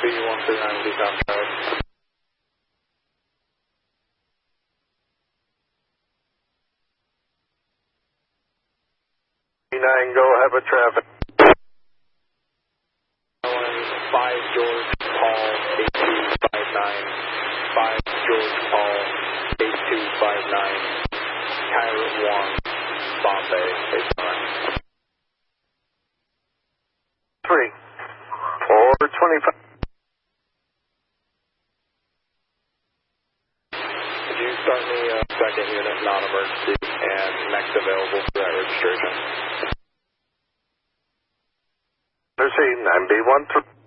B139 Decon Charlie. 9, go have a traffic. 5 George Paul 8259. 5 George Paul 8259. Pilot 1 Bombay 89. 3 425. Could you start me a second unit non-emergency and next available for that registration? Proceed 9B13.